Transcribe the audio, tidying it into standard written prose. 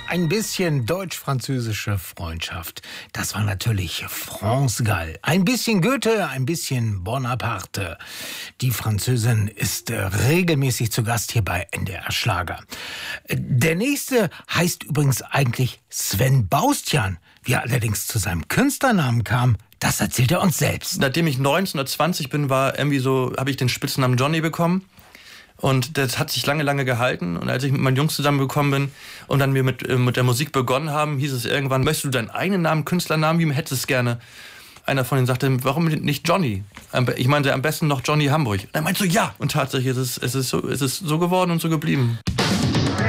Ein bisschen deutsch-französische Freundschaft. Das war natürlich France Gall. Ein bisschen Goethe, ein bisschen Bonaparte. Die Französin ist regelmäßig zu Gast hier bei NDR Schlager. Der nächste heißt übrigens eigentlich Sven Baustjan. Wie er allerdings zu seinem Künstlernamen kam, das erzählt er uns selbst. Nachdem ich 19 oder 20 bin, habe ich den Spitznamen Johnny bekommen. Und das hat sich lange gehalten. Und als ich mit meinen Jungs zusammengekommen bin und dann wir mit der Musik begonnen haben, hieß es irgendwann, möchtest du deinen eigenen Namen, Künstlernamen, wie hättest du es gerne? Einer von denen sagte, warum nicht Johnny? Ich meinte, am besten noch Johnny Hamburg. Und er meinte so, ja. Und tatsächlich ist es so geworden und so geblieben.